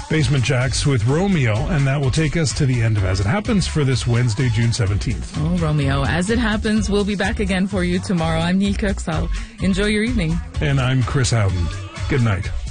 Basement Jacks with Romeo, and that will take us to the end of As It Happens for this Wednesday, June 17th. Oh, Romeo, As It Happens, we'll be back again for you tomorrow. I'm Neil Kirksall. Enjoy your evening. And I'm Chris Howden. Good night.